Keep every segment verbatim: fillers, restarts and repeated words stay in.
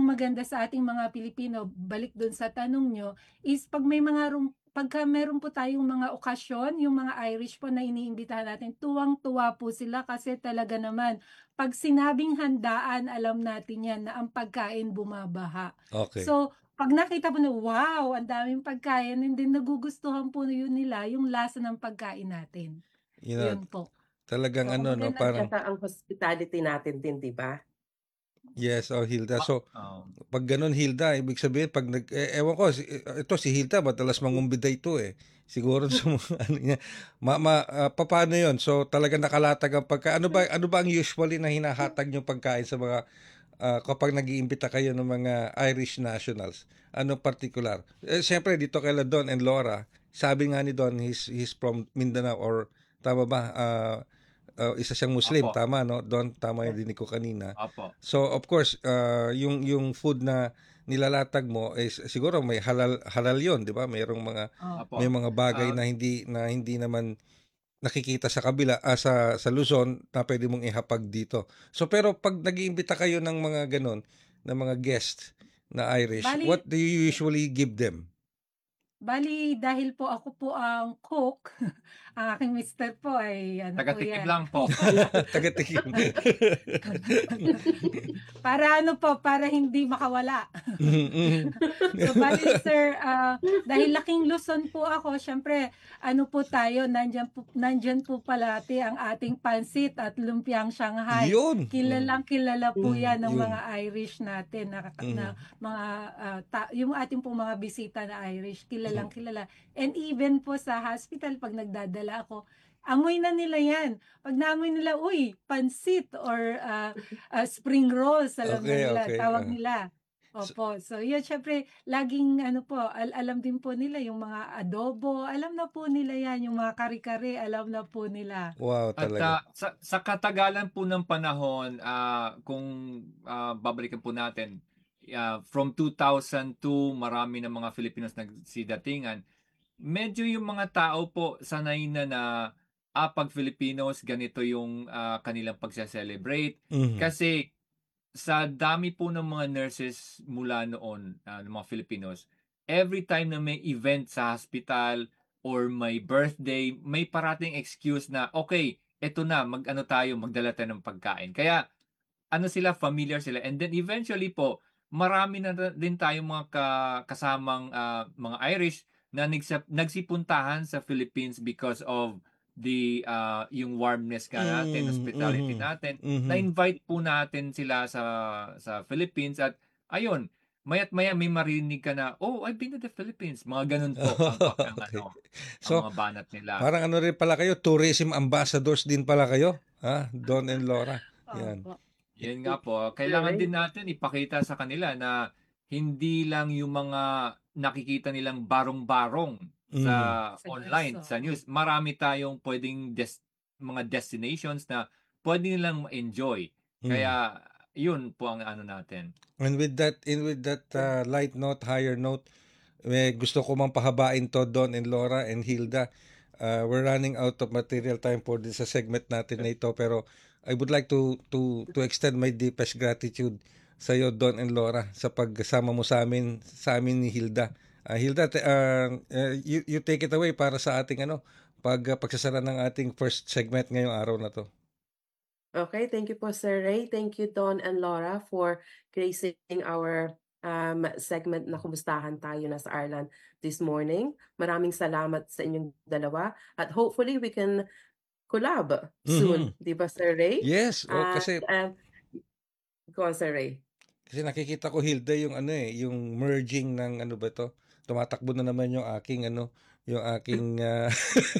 maganda sa ating mga Pilipino, balik dun sa tanong nyo, is pag may mga rum pagka meron po tayong mga okasyon, yung mga Irish po na iniimbitahan natin, tuwang-tuwa po sila kasi talaga naman 'pag sinabing handaan, alam natin 'yan na ang pagkain bumabaha. Okay. So, 'pag nakita mo na, wow, ang daming pagkain, and then nagugustuhan po yun nila yung lasa ng pagkain natin. You know, Yun po. talagang Oo, ano, no, maganda parang, tsaka ang hospitality natin din, 'di ba? yes, oh, Hilda. Ah, So, oo. pag ganun, Hilda, ibig sabihin, pag nag, eh, ewan ko, si- eh, ito si Hilda, madalas mangumbida ito eh. Siguro sa mga ano niya, ma, ma, ah, paano yun? So, talagang nakalatag ang pagka, ano ba, ano ba ang usually na hinahatag yung pagkain sa mga, ah, kapag nag-iimbita kayo ng mga Irish nationals? Ano particular? Eh, siyempre, dito kay Don and Laura, sabi nga ni Don, he's, he's from Mindanao, or tama ba? Ah, ah, isa siyang Muslim, Opo. tama, no? Don, tama yung dinig ko kanina. Opo. So of course, uh, yung yung food na nilalatag mo is siguro may halal halal 'yon, 'di ba? Mayroong mga Oh. Opo. may mga bagay Ah, na hindi na hindi naman nakikita sa kabila ah, sa sa Luzon na pwede mong ihapag dito. So pero pag nag-iimbita kayo ng mga ganon, ng mga guest na Irish, Bali what do you usually give them? Bali dahil po ako po ang cook, ang aking mister po ay ano po taga-tikim 'yan. lang po. Taga-tikim. Para ano po, para hindi makawala. Mhm. So bali sir, ah, dahil laking Luzon po ako, siyempre ano po tayo, nandiyan po nandiyan po palati ang ating pansit at lumpiang Shanghai. Yun. Kilalang kilala po Mm, 'yan ng yun. mga Irish natin na, na Mhm. mga ah, ta- yung ating pong mga bisita na Irish, kilalang kilala. And even po sa hospital pag nagdadala ako, amoy na nila 'yan. Pag naamoy nila, uy, pansit or ah, ah, spring rolls, alam na Okay, nila, okay. tawag ah. nila. So, Opo. So, yun, syempre, laging, ano po, al- alam din po nila yung mga adobo. Alam na po nila yan. Yung mga kare-kare, alam na po nila. wow, At talaga. ah, sa, sa katagalan po ng panahon, ah, kung ah, babalikan po natin, ah, from two thousand two, marami ng mga Filipinos nagsidatingan. Medyo yung mga tao po sanay na na ah, pag Filipinos, ganito yung ah, kanilang pagsa-celebrate. Mhm. Kasi sa dami po ng mga nurses mula noon, ah, ng mga Filipinos, every time na may event sa hospital or may birthday, may parating excuse na, okay, eto na, mag-ano tayo, magdala tayo ng pagkain. Kaya, ano sila, familiar sila. And then eventually po, marami na din tayong mga ka- kasamang ah, mga Irish na nagsap- nagsipuntahan sa Philippines because of the ah, yung warmness nga natin, Mm, hospitality mhm, natin. mhm. Na-invite po natin sila sa sa Philippines at ayun, maya't maya may marinig ka na, oh, I've been to the Philippines. Mga ganun po ang, pa- ang Okay. ano, ang So, mga banat nila. parang ano rin pala kayo, tourism ambassadors din pala kayo, ha? Don and Laura. Yan. Opo. Yan nga po, Sir kailangan Ray? din natin ipakita sa kanila na hindi lang yung mga nakikita nilang barong-barong sa Mhm. Sa online, news, sa oo. news. Marami tayong pwedeng des- mga destinations na pwede nilang ma-enjoy. Mhm. Kaya yun po ang ano natin. And with that, in with that uh, light note, higher note, eh, gusto ko mang pahabain to, Don and Laura and Hilda. Uh, we're running out of material time for this sa segment natin na ito, pero I would like to to to extend my deepest gratitude sa iyo, Don and Laura, sa pagsama mo sa amin, sa amin ni Hilda. Ah, Hilda, te- uh, uh, you, you take it away para sa ating ano, pag uh, pagsasara ng ating first segment ngayong araw na to. Okay, thank you po, Sir Ray. Thank you, Don and Laura, for gracing our um, segment na kumustahan tayo na sa Ireland this morning. Maraming salamat sa inyong dalawa. At hopefully, we can collab soon. Mhm. Di ba, Sir Ray? Yes, oh, At, kasi um, go on, Sir Ray. kasi nakikita ko, Hilda, yung ano eh, yung merging ng ano ba to? Tumatakbo na naman yung aking ano, yung aking ah,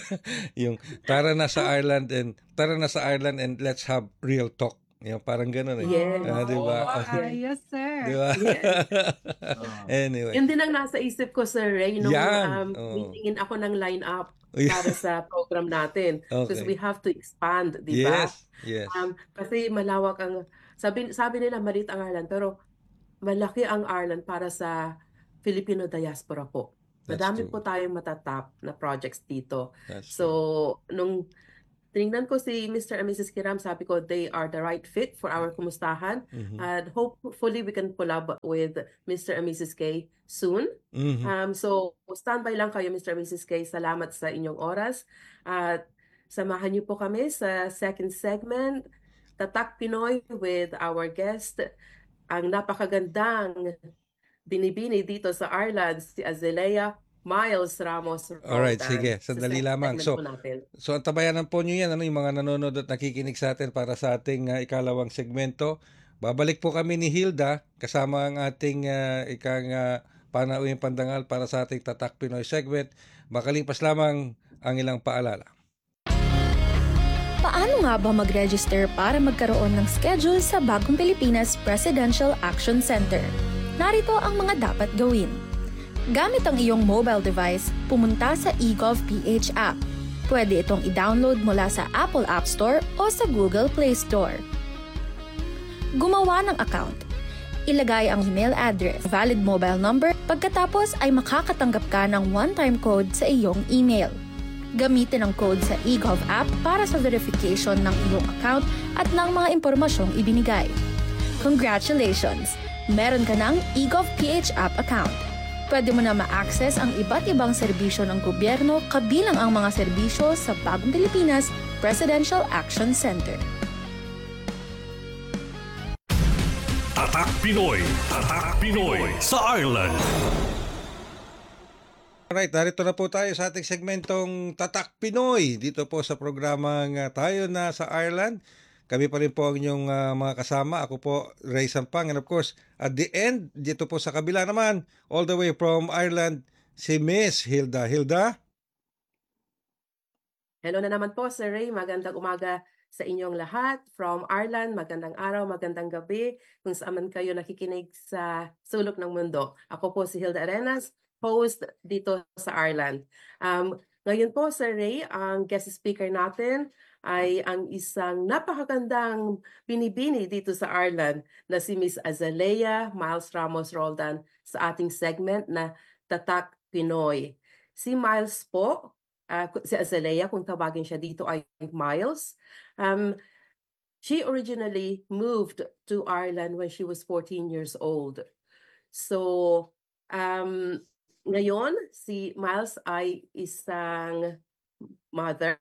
yung tara na sa Ireland and tara na sa Ireland and let's have real talk. Yung parang gano'n eh. Yes. Ah, di ba? Oo, Oh, ayos, sir. Di ba? Yes. Ah. Anyway. Yun din ang nasa isip ko, Sir Ray, nung Yan. um, Oo. meetingin ako ng line-up Yeah. para sa program natin. Because we Okay. have to expand, di ba? Yes. Yes. Um, kasi malawak ang, sabi, sabi nila maliit ang Ireland, pero malaki ang Ireland para sa Filipino diaspora po. That's Madami true. po tayong matatap na projects dito. That's true. So, nung tinignan ko si Mister and Missus Kiram, sabi ko they are the right fit for our kumustahan. Mhm. And hopefully we can collab with Mister and Missus K soon. Mhm. Um, so standby lang kayo Mister and Missus K. Salamat sa inyong oras. At samahan niyo po kami sa second segment, Tatak Pinoy with our guest, ang napakagandang binibini dito sa Ireland, si Azalea Miles Ramos Alright, Roldan. sige. Sa Sandali second lamang. segment So, po natin. so antabayanan po nyo yan, ano, yung mga nanonood at nakikinig sa atin para sa ating ah, ikalawang segmento. Babalik po kami ni Hilda kasama ang ating ah, ikang uh, panauhing pandangal para sa ating Tatak Pinoy segment. Makalipas lamang ang ilang paalala. Paano nga ba mag-register para magkaroon ng schedule sa Bagong Pilipinas Presidential Action Center? Narito ang mga dapat gawin. Gamit ang iyong mobile device, pumunta sa eGovPH app. Pwede itong i-download mula sa Apple App Store o sa Google Play Store. Gumawa ng account. Ilagay ang email address, valid mobile number, pagkatapos ay makakatanggap ka ng one-time code sa iyong email. Gamitin ang code sa eGov app para sa verification ng iyong account at ng mga impormasyong ibinigay. Congratulations! Meron ka ng eGovPH app account. Pwede mo na ma-access ang iba't ibang serbisyo ng gobyerno kabilang ang mga serbisyo sa Bagong Pilipinas Presidential Action Center. Tatak Pinoy, Tatak Pinoy sa Ireland. Alright, narito na po tayo sa ating segmentong Tatak Pinoy dito po sa programang uh, Tayo na sa Ireland. Kami pa rin po ang inyong uh, mga kasama. Ako po, Ray Sampang. And of course, at the end, dito po sa kabila naman, all the way from Ireland, si Miss Hilda. Hilda? Hello na naman po, Sir Ray. Magandang umaga sa inyong lahat. From Ireland, magandang araw, magandang gabi. Kung saan man kayo nakikinig sa sulok ng mundo. Ako po si Hilda Arenas, host dito sa Ireland. Um, ngayon po, Sir Ray, ang guest speaker natin ay ang isang napakagandang binibini dito sa Ireland na si Miss Azalea Miles Ramos Roldan sa ating segment na Tatak Pinoy. Si Miles po, uh, si Azalea, kung tawagin siya dito ay Miles, um, she originally moved to Ireland when she was fourteen years old. So, um, ngayon, si Miles ay isang mother.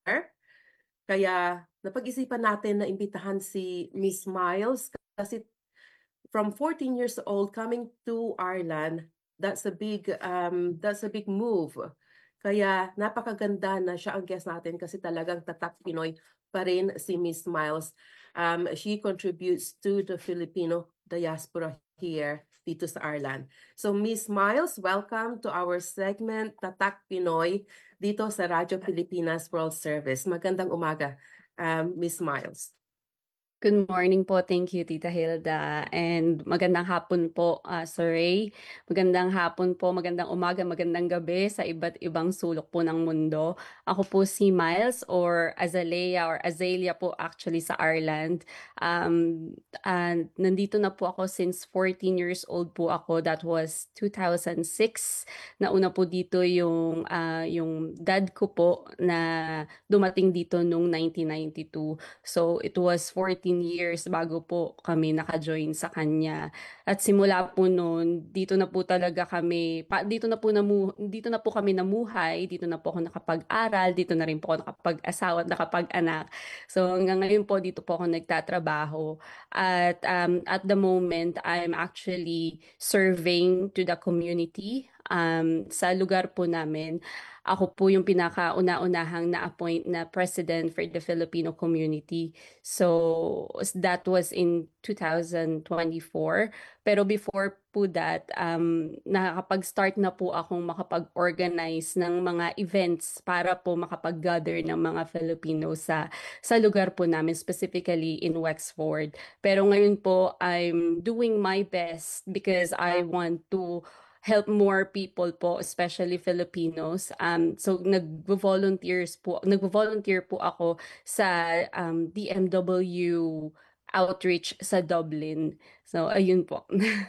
Kaya napag-isipan natin na imbitahan si Miss Miles kasi from fourteen years old coming to Ireland, that's a big um that's a big move. Kaya napakaganda na siya ang guest natin kasi talagang tatak Pinoy pa rin si Miss Miles. Um, she contributes to the Filipino diaspora here dito sa Ireland. So Miss Miles, welcome to our segment Tatak Pinoy dito sa Radyo Pilipinas World Service. Magandang umaga, um, Miss Miles. Good morning po. Thank you, Tita Hilda. And magandang hapon po, uh, Sir Ray. Magandang hapon po, magandang umaga, magandang gabi sa iba't ibang sulok po ng mundo. Ako po si Miles or Azalea or Azalea po actually sa Ireland. Um, and nandito na po ako since fourteen years old po ako. That was two thousand six. Nauna po dito yung, uh, yung dad ko po na dumating dito noong nineteen ninety-two. So it was fourteen years bago po kami naka-join sa kanya. At simula po noon, dito na po talaga kami, pa, dito na po namu, dito na po kami namuhay, dito na po ako nakapag-aral, dito na rin po ako nakapag-asawa at nakapag-anak. So hanggang ngayon po dito po ako nagtatrabaho. At um, at the moment, I'm actually serving to the community um, sa lugar po namin. Ako po yung pinaka-una-unahang na-appoint na president for the Filipino community. So that was in two thousand twenty-four. Pero before po that, um, nakakapag-start na po akong makapag-organize ng mga events para po makapag-gather ng mga Filipino sa, sa lugar po namin, specifically in Wexford. Pero ngayon po, I'm doing my best because I want to help more people po, especially Filipinos. Um, so nag-volunteers po, nag-volunteer po ako sa um, D M W outreach sa Dublin. So ayun po.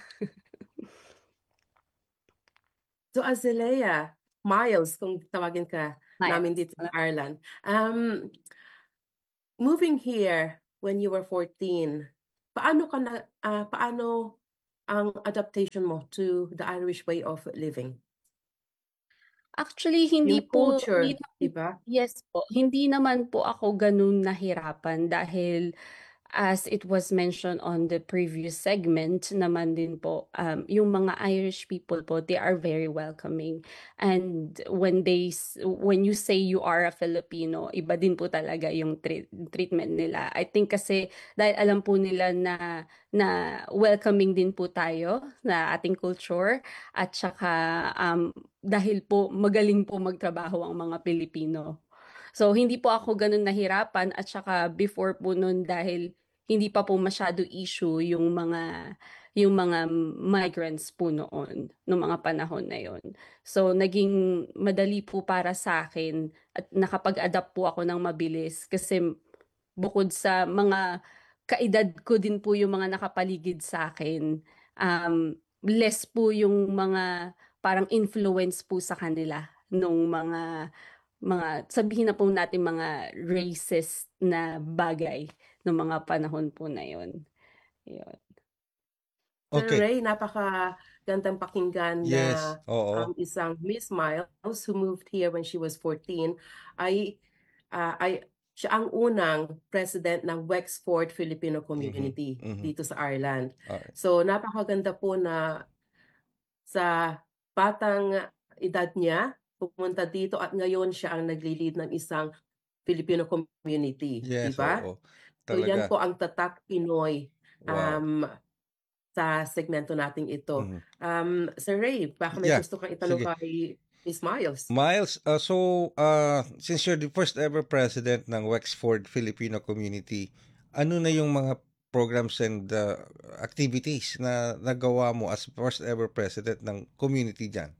So Azalea, Miles, kung tawagin ka Miles. namin dito sa Ireland. Um, moving here when you were fourteen, paano ka na, ah, paano ang adaptation mo to the Irish way of living? Actually, hindi Yung po, culture, hindi naman, di ba? yes po, hindi naman po ako ganun nahirapan dahil as it was mentioned on the previous segment naman din po, um, yung mga Irish people po, they are very welcoming. And when they, s- when you say you are a Filipino, iba din po talaga yung treat, treatment nila. I think kasi dahil alam po nila na na welcoming din po tayo na ating culture at saka um, dahil po magaling po magtrabaho ang mga Pilipino. So, hindi po ako ganun nahirapan at saka before po nun dahil hindi pa po masyado issue yung mga yung mga migrants po noon, noong mga panahon na yon. So, naging madali po para sa akin at nakapag-adapt po ako ng mabilis kasi bukod sa mga kaedad ko din po yung mga nakapaligid sa akin, um, less po yung mga parang influence po sa kanila nung mga mga sabihin na po natin mga racist na bagay ng mga panahon po na yon. Yun. Sir Okay. Ray, napakagandang pakinggan na Yes. Oo. um, isang Miss Miles who moved here when she was fourteen ay ah, ay siya ang unang president ng Wexford Filipino Community mhm. dito sa Ireland. Alright. So napakaganda po na sa batang edad niya pumunta dito at ngayon siya ang nagli-lead ng isang Filipino community, di Yes, ba? oo. So yan Talaga. po ang Tatak Pinoy Wow. um, sa segmento nating ito. Mhm. Um, Sir Ray, baka may Yeah, gusto kang itanong sige. kay Miss Miles. Miles, uh, so uh, since you're the first ever president ng Wexford Filipino Community, ano na yung mga programs and uh, activities na nagawa mo as first ever president ng community dyan?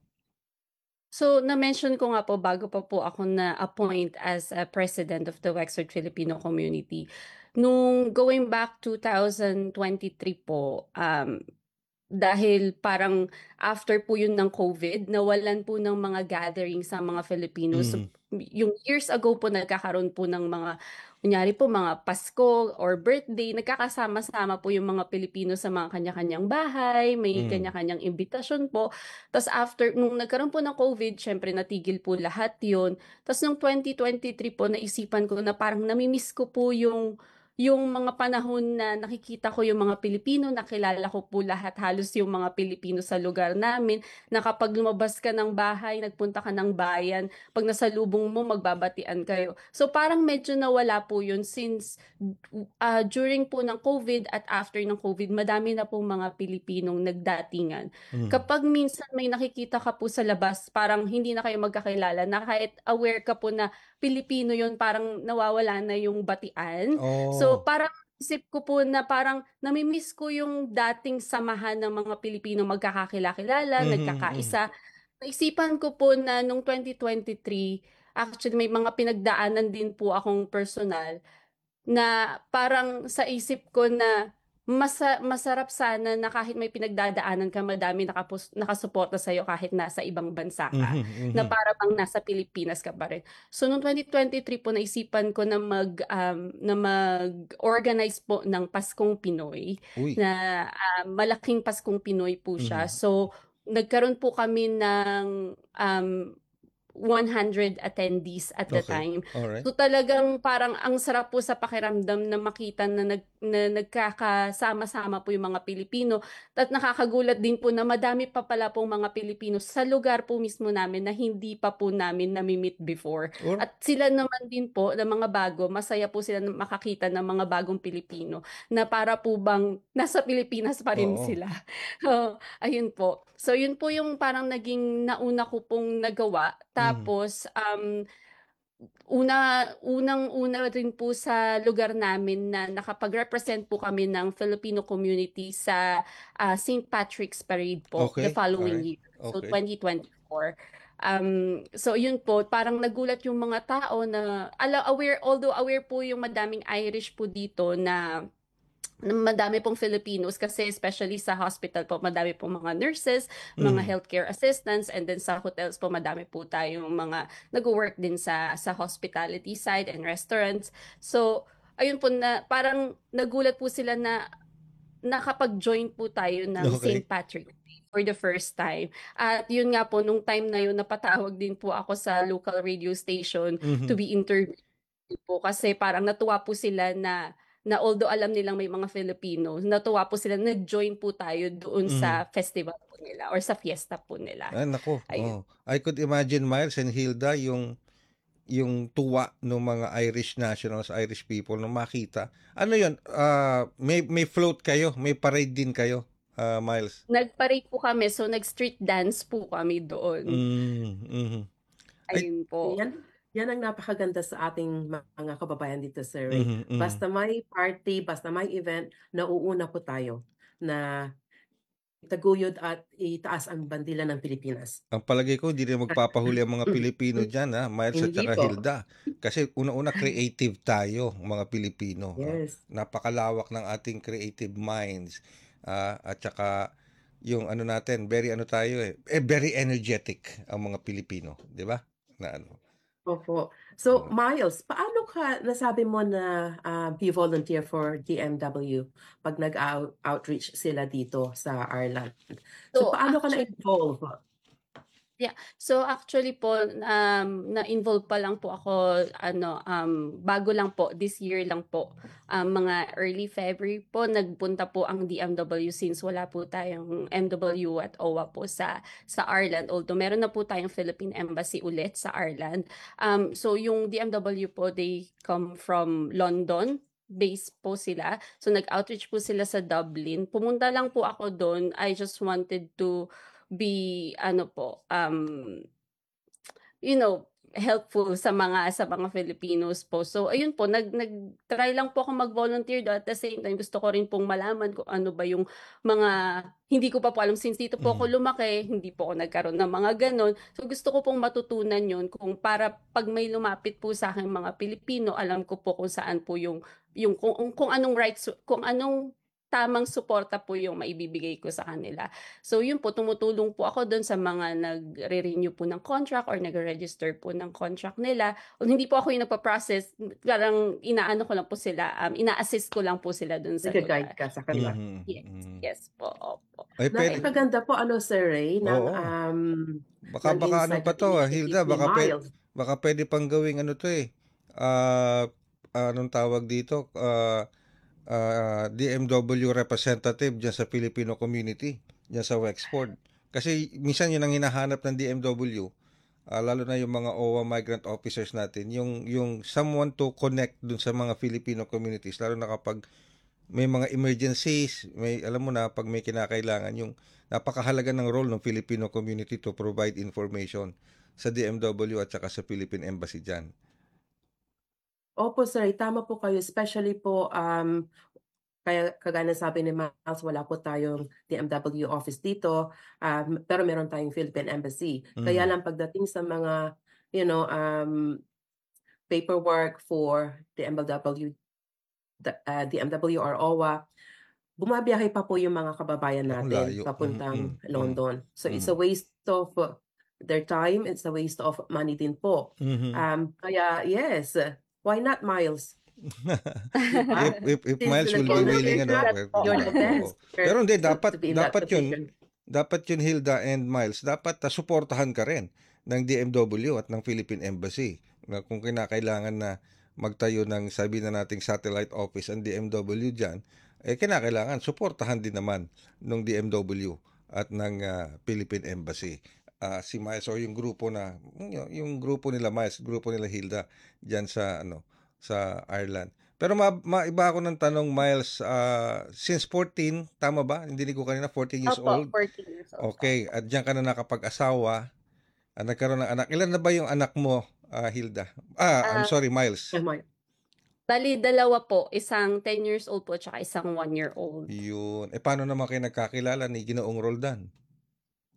So, na-mention ko nga po bago pa po ako na-appoint as a president of the Wexford Filipino Community. Nung going back twenty twenty-three po, um, dahil parang after po yun ng COVID, nawalan po ng mga gatherings sa mga Filipinos. So, Mhm. yung years ago po, nagkakaroon po ng mga, kunyari po, mga Pasko or birthday, nagkakasama-sama po yung mga Pilipino sa mga kanya-kanyang bahay, may Mm. kanya-kanyang imbitasyon po. Tapos after, nung nagkaroon po ng COVID, syempre natigil po lahat yun. Tapos nung twenty twenty-three po, naisipan ko na parang namimiss ko po yung yung mga panahon na nakikita ko yung mga Pilipino, nakilala ko po lahat halos yung mga Pilipino sa lugar namin, na kapag lumabas ka ng bahay, nagpunta ka ng bayan, pag nasa lubong mo, magbabatian kayo. So parang medyo nawala po yun since uh, during po ng COVID at after ng COVID, madami na pong mga Pilipinong nagdatingan. Mhm. Kapag minsan may nakikita ka po sa labas, parang hindi na kayo magkakilala, na kahit aware ka po na Pilipino yun, parang nawawala na yung batian. So Oh. parang isip ko po na parang namimiss ko yung dating samahan ng mga Pilipino magkakakilala-kilala, Mhm, nagkakaisa. Naisipan ko po na nung twenty twenty-three, actually may mga pinagdaanan din po akong personal na parang sa isip ko na masa, masarap sana na kahit may pinagdadaanan ka, madami nakapos, nakasuporta sa'yo kahit nasa ibang bansa ka. Mhm, Na mhm. para bang nasa Pilipinas ka pa rin. So noong twenty twenty-three po, naisipan ko na mag um, na mag-organize po ng Paskong Pinoy, Uy. na ah, malaking Paskong Pinoy po siya. Mhm. So nagkaroon po kami ng um, one hundred attendees at the Okay. time. Alright. So talagang parang ang sarap po sa pakiramdam na makita na, nag, na nagkakasama-sama po yung mga Pilipino. At nakakagulat din po na madami pa pala pong mga Pilipino sa lugar po mismo namin na hindi pa po namin nami-meet before. Or, At sila naman din po, na mga bago, masaya po sila na makakita ng mga bagong Pilipino na para po bang nasa Pilipinas pa rin oo. sila. Oh, ayun po. So yun po yung parang naging nauna ko pong nagawa. Mhm. Tapos um una unang-una rin po sa lugar namin na nakapag-represent po kami ng Filipino community sa ah, Saint Patrick's Parade po the Okay. following Alright. year. So Okay. twenty twenty-four. Um, so yun po, parang nagulat yung mga tao na ala aware, although aware po yung madaming Irish po dito na na madami pong Filipinos kasi especially sa hospital po, madami pong mga nurses, mga Mhm. healthcare assistants, and then sa hotels po, madami po tayong mga nag-work din sa sa hospitality side and restaurants. So, ayun po na parang nagulat po sila na nakapag-join po tayo ng Okay. Saint Patrick Day for the first time. At yun nga po, nung time na yun, napatawag din po ako sa local radio station to Mhm. be interviewed po kasi parang natuwa po sila na na although alam nilang may mga Filipino, natuwa po sila na join po tayo doon Mhm. sa festival po nila or sa fiesta po nila. Ah, naku. Ayun. Oh. I could imagine, Miles and Hilda, yung yung tuwa ng mga Irish nationals, Irish people nung makita. Ano 'yun? Ah, may may float kayo, may parade din kayo, ah, Miles. Nag-parade po kami, so nag-street dance po kami doon. Mm, mhm. Ay, Ayun po. Yan, yan ang napakaganda sa ating mga kababayan dito, Sir Ray. mhm, mhm. Basta may party, basta may event, nauuna po tayo na itaguyod at itaas ang bandila ng Pilipinas. Ang palagay ko hindi rin magpapahuli ang mga Pilipino diyan, ha, Miles at Hindi saka po. Hilda. Kasi una-una creative tayo, mga Pilipino. ah. Yes. Napakalawak ng ating creative minds. ah, at saka yung ano natin, very ano tayo eh, eh very energetic ang mga Pilipino, 'di ba? Na ano. Opo. So, Mm. Miles, paano ka nasabi mo na um, you volunteer for D M W pag nag-outreach sila dito sa Ireland? So, So paano ka actually, na-involve? yeah. So actually po, um, na-involve pa lang po ako, ano, um, bago lang po, this year lang po. Um, mga early February po, nagpunta po ang D M W since wala po tayong M W at O W A po sa sa Ireland. Although meron na po tayong Philippine Embassy ulit sa Ireland. Um, so yung D M W po, they come from London. Base po sila. So nag-outreach po sila sa Dublin. Pumunta lang po ako doon. I just wanted to be ano po um you know helpful sa mga sa mga Filipinos po. So ayun po, nag nag-try lang po ako mag-volunteer do at the same time gusto ko rin pong malaman kung ano ba yung mga hindi ko pa po alam since dito po ako Mm. lumaki, hindi po ako nagkaroon ng mga ganon. So gusto ko pong matutunan yun kung para pag may lumapit po sa akin mga Pilipino, alam ko po kung saan po yung yung kung, kung anong rights kung anong tamang suporta po yung maibibigay ko sa kanila. So yun po, tumutulong po ako doon sa mga nagre-renew po ng contract or nagre-register po ng contract nila. O hindi po ako yung nagpa-process, parang inaano ko lang po sila, um, ina-assist ko lang po sila doon sa Nag-guide lugar. ka sa kanila. Mhm, Yes, mhm. yes po, opo. Ay, pwede. Napakaganda po, ano, Sir Ray, ng Oo. um, Baka ng baka ano insight pa at to, ah, initiative Hilda, ni baka pwede, Miles. baka pwede pang gawing ano to eh. Ah, anong tawag dito? Ah, ah, D M W representative diyan sa Filipino community, diyan sa Wexford. Kasi minsan yun ang hinahanap ng D M W. Ah, lalo na yung mga O W A migrant officers natin, yung yung someone to connect dun sa mga Filipino communities, lalo na kapag may mga emergencies, may alam mo na pag may kinakailangan, yung napakahalaga ng role ng Filipino community to provide information sa D M W at saka sa Philippine Embassy diyan. Opo, Sir Ray, tama po kayo. Especially po, um, kaya kagaya ng sabi ni Miles, wala po tayong D M W office dito, um, pero meron tayong Philippine Embassy. Kaya Mm. lang pagdating sa mga, you know, um, paperwork for D M W, the- uh, D M W or O W A, bumabiyahe pa po yung mga kababayan Naku, natin layo. Mhm, papuntang mhm, London. So it's a mhm. waste of uh, their time, it's a waste of money din po. Mhm. Um, kaya yes, why not, Miles? Diba? if if if Since Miles will be nag-volunteer willing, ano, ka, eh, you're diba? the Oo. best Pero hindi, to, dapat to be in that dapat yun, position. dapat yun, Hilda and Miles, dapat uh, suportahan ka rin ng D M W at ng Philippine Embassy. Na kung kinakailangan na magtayo ng, sabi na nating satellite office ang D M W dyan, eh kinakailangan suportahan din naman ng D M W at ng uh, Philippine Embassy. Ah, si Miles o yung grupo na yung, yung grupo nila Miles, grupo nila Hilda diyan sa ano sa Ireland. Pero ma, maiba ako ng tanong, Miles, ah, since fourteen, tama ba? Hindi ko kanina, fourteen years Opo, old. fourteen years old. Okay, at diyan ka na nakapag-asawa, at nagkaroon ng anak. Ilan na ba yung anak mo, ah, Hilda? Ah, I'm Ah, sorry, Miles. Oh, my. Bali, dalawa po. Isang ten years old po, tsaka isang one year old. Yun. Eh, paano naman kayo nagkakilala ni Ginoong Roldan?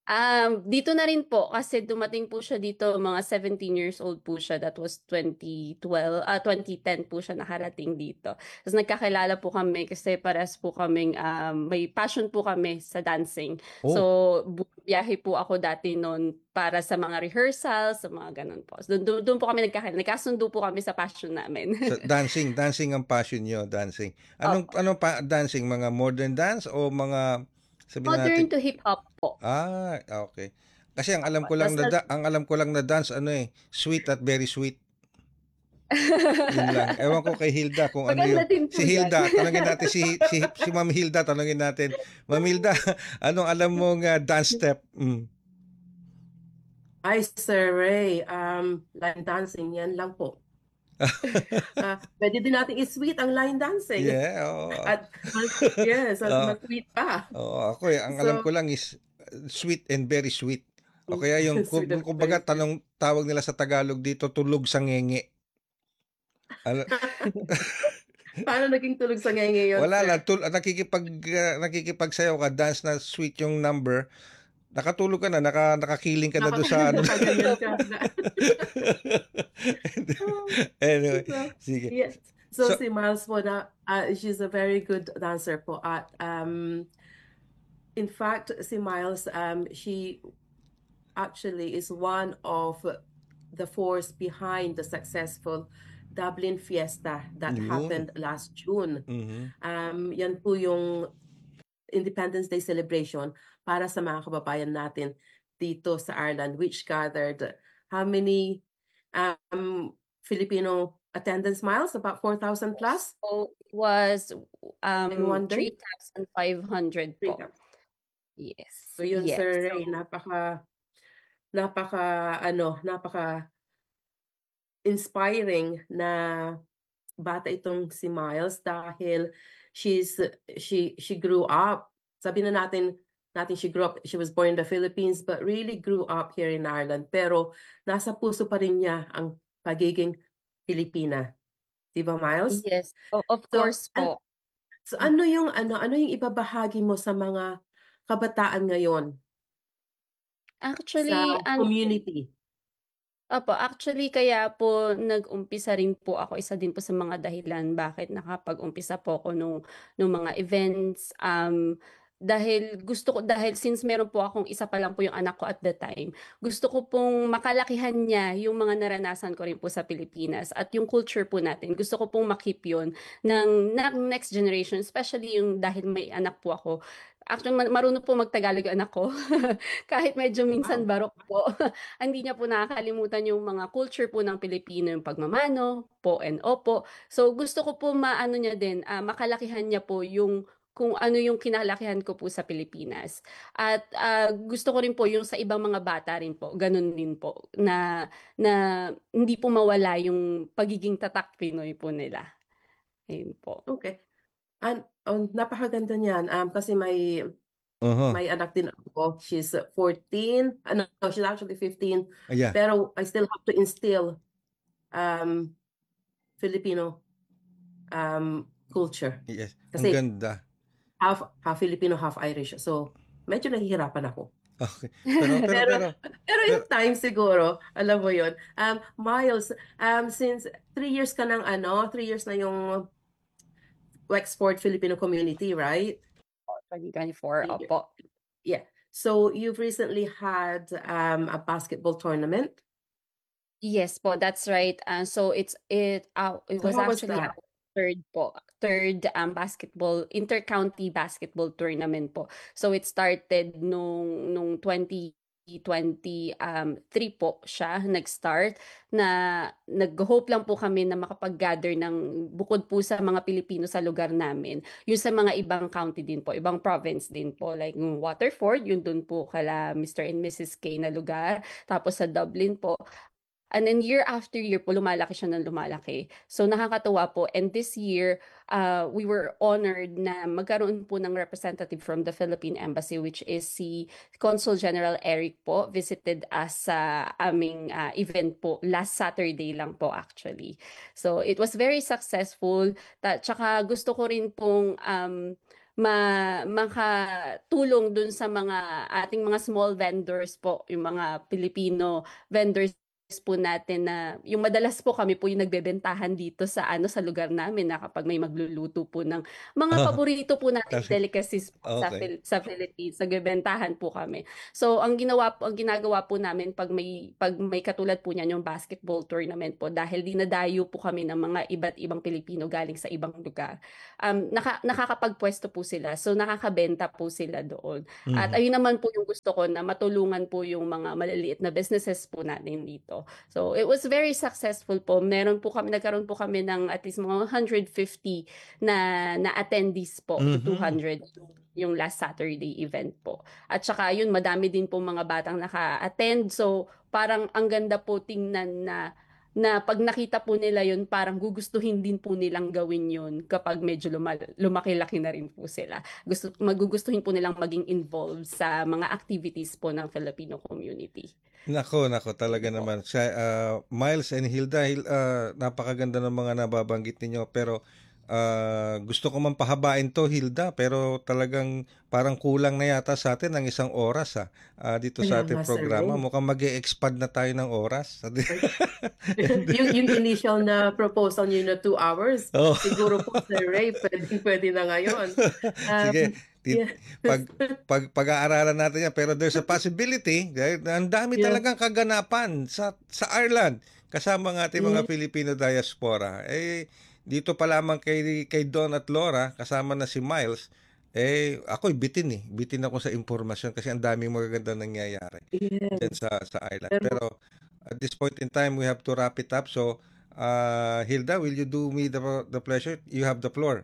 Um, dito na rin po kasi dumating po siya dito mga seventeen years old po siya. That was twenty twelve, ah twenty ten po siya nakarating dito. Tapos nagkakilala po kami kasi parehas po kaming um, may passion po kami sa dancing. So Oh, bu- biyahe po ako dati noon para sa mga rehearsals, sa mga ganun po. So, doon, doon po kami nagkakilala. Nagkasundo po kami sa passion namin. sa dancing, dancing ang passion nyo, dancing. Anong Opo. anong pa dancing, mga modern dance o mga sabihin natin, Modern to hip hop po. ah, okay. Kasi ang alam Opo. ko lang Tapos na da- ang alam ko lang na dance ano eh, sweet at very sweet. Yun lang. Ewan ko kay Hilda kung ano Maganda yung din po si yan. Hilda, tanungin natin si si si Ma'am Hilda, tanungin natin. Ma'am Hilda, anong alam mong uh, dance step? Mm. Ay, Sir Ray, um, line dancing, yan lang po. Ah, pwede din natin i-sweet ang line dancing. Yeah, oo. At mas, yes, at Oo. mas sweet pa. Oo, ako eh, ang alam So, ko lang is uh, sweet and very sweet. O kaya yung kung, sweet and kumbaga very sweet. tanong tawag nila sa Tagalog dito tulog sa ngenge. Al- Paano naging tulog sa ngenge yun, Wala sir? lang, tul- nakikipag uh, nakikipagsayaw ka, dance na sweet yung number. Nakatulog ka na, naka nakakiling ka na doon sa ano. Nakaganyan ka. Anyway, So, sige. yes. So, So, si Miles po na, uh, she's a very good dancer po. At, um, in fact, si Miles, um, she actually is one of the force behind the successful Dublin Fiesta that yun. happened last June. Mhm. Um, yan po yung Independence Day celebration para sa mga kababayan natin dito sa Ireland, which gathered how many um, Filipino attendance miles? About four thousand plus So, it was in um one day? three thousand five hundred Three po. thousand. Yes. So yun, Yes. Sir Ray, napaka, napaka, ano, napaka inspiring na bata itong si Miles dahil she's she she grew up. Sabi na natin natin she grew up, she was born in the Philippines but really grew up here in Ireland. Pero nasa puso pa rin niya ang pagiging Pilipina. Di ba, Miles? Yes. O- of So, course an- po. so ano yung ano ano yung ibabahagi mo sa mga kabataan ngayon Actually, sa ano, community? Opo, actually kaya po nag-umpisa rin po ako, isa din po sa mga dahilan bakit nakapag-umpisa po ako nung, nung mga events. Um, dahil gusto ko, dahil since meron po akong isa pa lang po yung anak ko at the time, gusto ko pong makalakihan niya yung mga naranasan ko rin po sa Pilipinas at yung culture po natin. Gusto ko pong makip yun ng, ng next generation, especially yung dahil may anak po ako. Actually, ma- marunong po magtagalog yung anak ko. Kahit medyo minsan barok po. Hindi niya po nakakalimutan yung mga culture po ng Pilipino, yung pagmamano, po and opo. So gusto ko po maano niya din, ah, makalakihan niya po yung kung ano yung kinalakihan ko po sa Pilipinas. At ah, gusto ko rin po yung sa ibang mga bata rin po, ganun din po, na, na hindi po mawala yung pagiging tatak Pinoy po nila. Ayun po. Okay. And oh, napakaganda niyan. Um, kasi may Uh-huh. may anak din ako. She's fourteen. Ano, no, she's actually fifteen. Yeah. Pero I still have to instill um Filipino um culture. Yes. Kasi Ang ganda. half half Filipino, half Irish. So medyo nahihirapan ako. Okay. Pero pero Pero pero pero in time siguro, alam mo 'yon. Um Miles, um since three years ka ng ano, three years na yung Wexford Filipino community, right? twenty twenty-four, Three years. opo. Yeah. So you've recently had um a basketball tournament. Yes po, that's right. Uh, so it's it uh, it So was how was actually that? our third po, third um basketball inter-county basketball tournament po. So it started nung nung twenty twenty-three po siya nag-start na nag-hope lang po kami na makapag-gather ng bukod po sa mga Pilipino sa lugar namin, yung sa mga ibang county din po, ibang province din po, like yung Waterford, yun dun po kala Mister and Missus K na lugar, tapos sa Dublin po. And then year after year po, lumalaki siya ng lumalaki. So nakakatuwa po. And this year, uh, we were honored na magkaroon po ng representative from the Philippine Embassy, which is si Consul General Eric po, visited us sa aming uh, event po last Saturday lang po actually. So it was very successful. Ta- tsaka gusto ko rin pong um, ma makatulong dun sa mga ating mga small vendors po, yung mga Filipino vendors po natin na yung madalas po kami po yung nagbebentahan dito sa ano sa lugar namin na kapag may magluluto po ng mga Oh, paborito po nating talaga. delicacies po sa Okay. Phil- sa Philippines, nagbebentahan po kami. So ang ginawa po ang ginagawa po namin pag may pag may katulad po niyan yung basketball tournament po dahil dinadayo po kami ng mga iba't ibang Pilipino galing sa ibang lugar. Um naka, nakakapagpwesto po sila. So nakakabenta po sila doon. At Mhm. ayun naman po yung gusto ko na matulungan po yung mga maliliit na businesses po natin dito. So it was very successful po. Meron po kami nagkaroon po kami ng at least mga one hundred fifty na na attendees po to Mhm. two hundred yung last Saturday event po. At saka yun madami din po mga batang naka-attend. So parang ang ganda po tingnan na na pag nakita po nila yun, parang gugustuhin din po nilang gawin yun kapag medyo luma- lumaki-laki na rin po sila. Gusto, magugustuhin po nilang maging involved sa mga activities po ng Filipino community. Nako, nako, talaga Yun po. naman. Sa, ah, Miles and Hilda, Hil- ah, napakaganda ng mga nababanggit ninyo. Pero ah, gusto ko man pahabain to, Hilda, pero talagang parang kulang na yata sa atin ng isang oras ha, ah, dito sa Kaya ating nga, Sir programa. Ray. Mukhang mag-e-expand na tayo ng oras. yung, yung initial na proposal niyo na two hours, Oh. siguro po, Sir Ray, pwede, pwede na ngayon. Um, Sige, ti- yeah. pag, pag, pag-aaralan natin yan. Pero there's a possibility, dahil ang dami Yeah. talagang kaganapan sa, sa Ireland, kasama ng ating mga Mm. Filipino diaspora. Eh, dito pa lamang kay, kay Don at Laura, kasama na si Miles, eh, ako'y bitin eh. Bitin ako sa impormasyon kasi ang daming magaganda nangyayari Yeah. dyan sa, sa Ireland. Pero- Pero at this point in time, we have to wrap it up. So, uh, Hilda, will you do me the, the pleasure? You have the floor.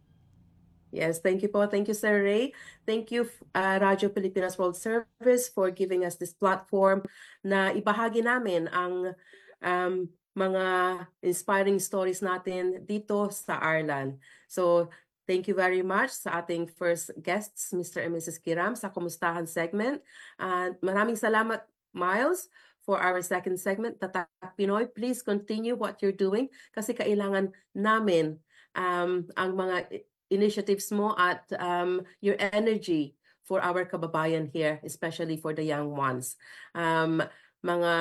Yes, thank you po. Thank you, Sir Ray. Thank you, uh, Radyo Pilipinas World Service, for giving us this platform na ibahagi namin ang um, mga inspiring stories natin dito sa Ireland. So, thank you very much sa ating first guests, Mister and Missus Kiram, sa Kumustahan segment. At maraming salamat, Miles, for our second segment, Tatak Pinoy. Please continue what you're doing kasi kailangan namin um, ang mga initiatives mo at um, your energy for our kababayan here, especially for the young ones. Um, mga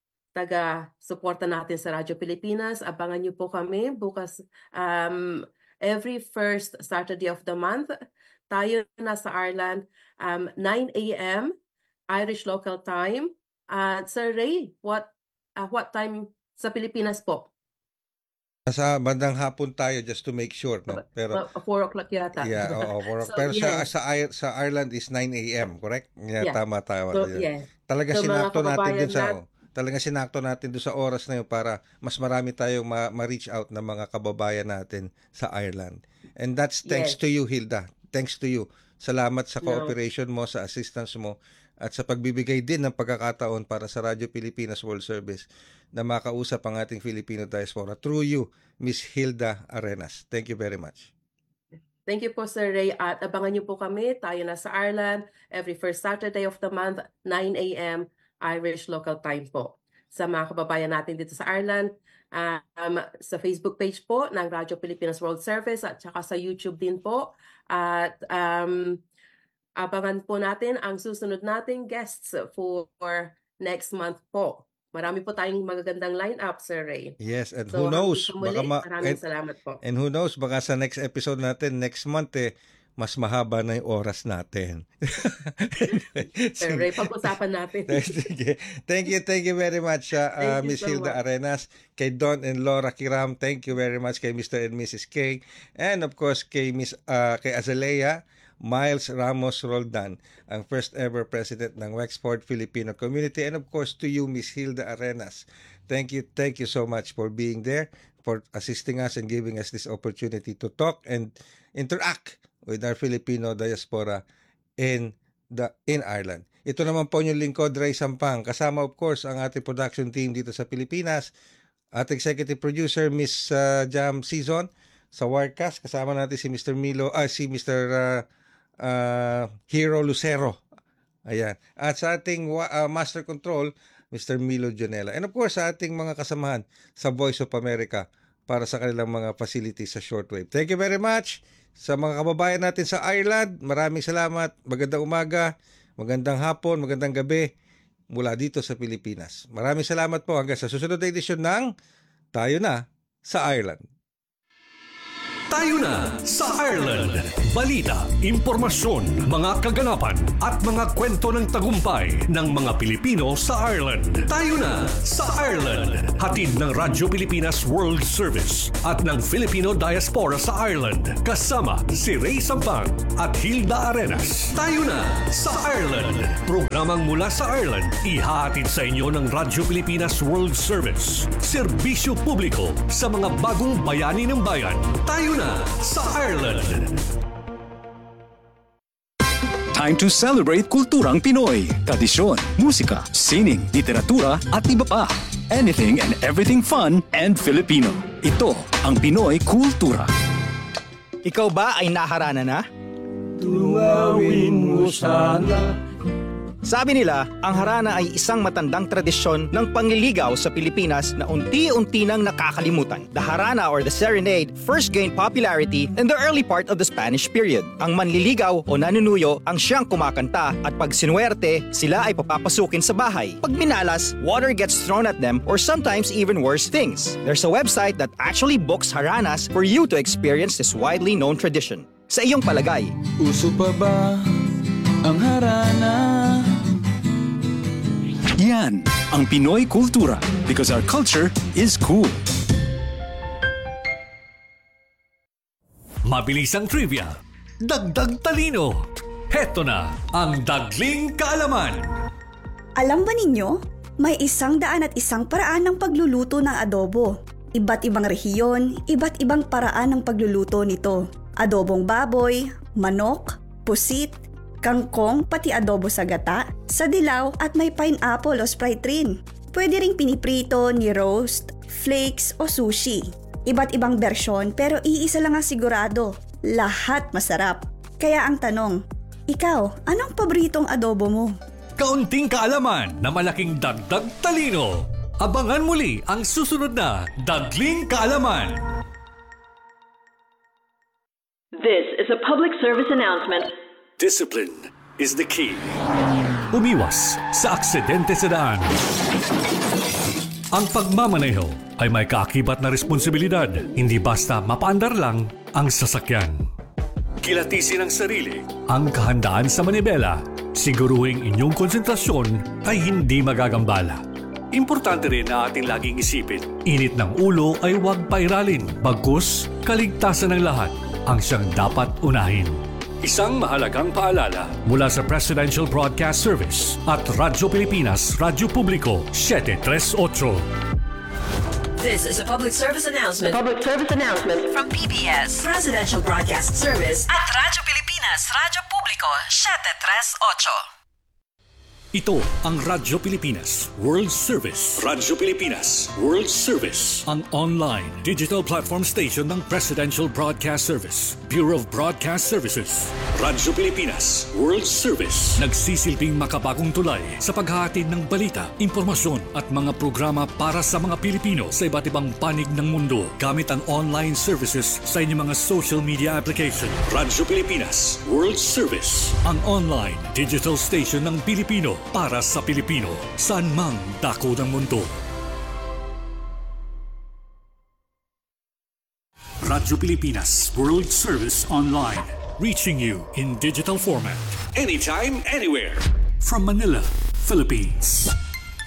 taga-suporta natin sa Radyo Pilipinas, abangan niyo po kami bukas um, every first Saturday of the month. Tayo na sa Ireland, um, nine a.m. Irish local time. At Sir Ray, what uh, what time sa Pilipinas po? Sa bandang hapon tayo just to make sure, no? Pero Uh, four o'clock yata. yeah, oo, for- So, pero sa yeah. sa Ir- sa Ireland is nine a.m., correct? Yeah, Yeah. tama tama. So, yun. yeah. Talaga So, mga sinakto natin kababayan dun sa nat- talaga sinakto natin dun sa oras na yun para mas marami tayong ma- ma-reach out na mga kababayan natin sa Ireland. And that's thanks Yes. to you, Hilda. Thanks to you. Salamat sa No. cooperation mo, sa assistance mo, at sa pagbibigay din ng pagkakataon para sa Radyo Pilipinas World Service na makausap ang ating Filipino diaspora through you, Miss Hilda Arenas. Thank you very much. Thank you po, Sir Ray. At abangan niyo po kami. Tayo na sa Ireland every first Saturday of the month, nine a.m. Irish local time po. Sa mga kababayan natin dito sa Ireland, um, sa Facebook page po ng Radyo Pilipinas World Service at saka sa YouTube din po. At um, abangan po natin ang susunod nating guests for next month po. Marami po tayong magagandang lineup, Sir Ray. Yes, and So, who knows, hanggang sa muli, baka ma- maraming and, salamat po. and who knows, baka sa next episode natin, next month eh, mas mahaba na yung oras natin. Sir Ray, pag-usapan natin. Sige. Thank you, thank you very much, uh, uh, Thank you Miss so Hilda much. Arenas, kay Don and Laura Kiram, thank you very much kay Mister and Missus K, and of course kay Miss uh, kay Azalea Miles Ramos Roldan, ang first ever president ng Wexford Filipino Community, and of course to you, Miss Hilda Arenas. Thank you, thank you so much for being there, for assisting us and giving us this opportunity to talk and interact with our Filipino diaspora in the in Ireland. Ito naman po yung lingkod, Ray Sampang, kasama of course ang ating production team dito sa Pilipinas, at executive producer Miss uh, Jam Season sa Wirecast, kasama natin si Mister Milo, ah si Mister Uh, uh, Hero Lucero. Ayan. At sa ating uh, Master Control, Mister Milo Jonela. And of course, sa ating mga kasamahan sa Voice of America, para sa kanilang mga facilities sa shortwave. Thank you very much sa mga kababayan natin sa Ireland. Maraming salamat. Magandang umaga, magandang hapon, magandang gabi mula dito sa Pilipinas. Maraming salamat po hanggang sa susunod na edisyon ng Tayo Na sa Ireland. Tayo na sa Ireland. Balita, impormasyon, mga kaganapan at mga kwento ng tagumpay ng mga Pilipino sa Ireland. Tayo na sa Ireland. Hatid ng Radyo Pilipinas World Service at ng Filipino Diaspora sa Ireland. Kasama si Ray Sampang at Hilda Arenas. Tayo na sa Ireland. Programang mula sa Ireland, ihahatid sa inyo ng Radyo Pilipinas World Service. Serbisyo publiko sa mga bagong bayani ng bayan. Tayo na sa Ireland. Time to celebrate kulturang Pinoy. Tradisyon, musika, sining, literatura at iba pa. Anything and everything fun and Filipino. Ito ang Pinoy Kultura. Ikaw ba ay naharana na? Tunawin mo sana. Sabi nila, ang harana ay isang matandang tradisyon ng pangliligaw sa Pilipinas na unti-unti nang nakakalimutan. The harana or the serenade first gained popularity in the early part of the Spanish period. Ang manliligaw o nanunuyo ang siyang kumakanta at pag sinuwerte, sila ay papapasukin sa bahay. Pag minalas, water gets thrown at them or sometimes even worse things. There's a website that actually books haranas for you to experience this widely known tradition. Sa iyong palagay, uso pa ba ang harana? Yan ang Pinoy Kultura because our culture is cool. Mabilisang trivia, dagdag talino. Heto na ang Dagling Kaalaman. Alam ba ninyo, may isang daan at isang paraan ng pagluluto ng adobo. Iba't ibang rehiyon, iba't ibang paraan ng pagluluto nito. Adobong baboy, manok, pusit, kangkong, pati adobo sa gata, sa dilaw at may pineapple o Sprite rin. Pwede ring piniprito, ni-roast, flakes o sushi. Iba't ibang bersyon pero iisa lang ang sigurado, lahat masarap. Kaya ang tanong, ikaw, anong paboritong adobo mo? Kaunting kaalaman na malaking dagdag talino. Abangan muli ang susunod na Dagling Kaalaman. This is a public service announcement. Discipline is the key. Umiwas sa aksidente sa daan. Ang pagmamaneho ay may kaakibat na responsibilidad. Hindi basta mapaandar lang ang sasakyan. Kilatisin ang sarili, ang kahandaan sa manibela. Siguruhing inyong konsentrasyon ay hindi magagambala. Importante rin na ating laging isipin, init ng ulo ay huwag pairalin. Bagkus, kaligtasan ng lahat ang siyang dapat unahin. Isang mahalagang paalala mula sa Presidential Broadcast Service at Radyo Pilipinas, Radyo Publiko, seven three eight. This is a public service announcement. A public service announcement from P B S, Presidential Broadcast Service at Radyo Pilipinas, Radyo Publiko, seven three eight. Ito ang Radyo Pilipinas World Service. Radyo Pilipinas World Service, ang online digital platform station ng Presidential Broadcast Service, Bureau of Broadcast Services. Radyo Pilipinas World Service, nagsisilbing makabagong tulay sa paghahatid ng balita, impormasyon at mga programa para sa mga Pilipino sa iba't ibang panig ng mundo gamit ang online services sa inyong mga social media application. Radyo Pilipinas World Service, ang online digital station ng Pilipino para sa Pilipino, saan mang dako ng mundo. Radyo Pilipinas World Service Online, reaching you in digital format, anytime, anywhere, from Manila, Philippines.